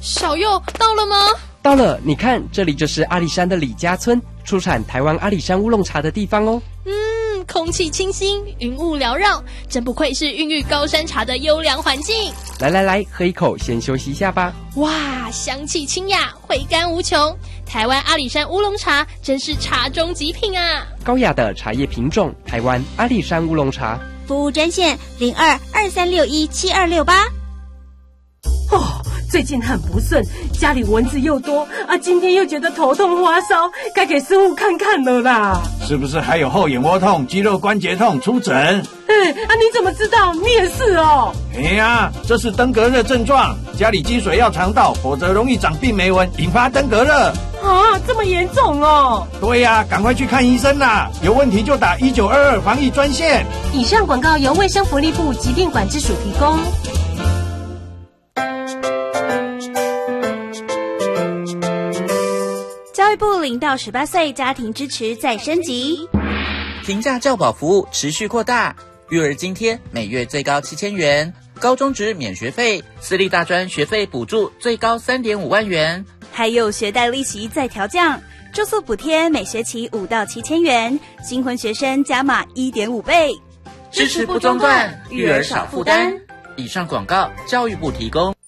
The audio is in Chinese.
小佑到了吗？ 到了，你看，这里就是阿里山的李家村，出产台湾阿里山乌龙茶的地方哦。 空气清新，云雾缭绕，真不愧是孕育高山茶的优良环境。 来，喝一口，先休息一下吧。 哇，香气清雅，回甘无穷。台湾阿里山乌龙茶真是茶中极品啊！ 高雅的茶叶品种，台湾阿里山乌龙茶。 服务专线0223617268。 最近很不顺，家里蚊子又多啊，今天又觉得头痛发烧，该给师傅看看了啦。 是不是还有后眼窝痛、肌肉关节痛？出诊。 你怎么知道？你也是哦。 这是登革热症状，家里积水要肠道，否则容易长病媒蚊，引发登革热。 这么严重哦？ 对呀，赶快去看医生啦！有问题就打1922防疫专线。 以上广告由卫生福利部疾病管制署提供。 教育部0到18岁家庭支持再升级， 平价教保服务持续扩大，育儿津贴每月最高7000元，高中职免学费，私立大专学费补助最高3.5万元， 还有学贷利息再调降，住宿补贴每学期5到7000元，新婚学生加码1.5倍， 支持不中断，育儿少负担。以上广告，教育部提供。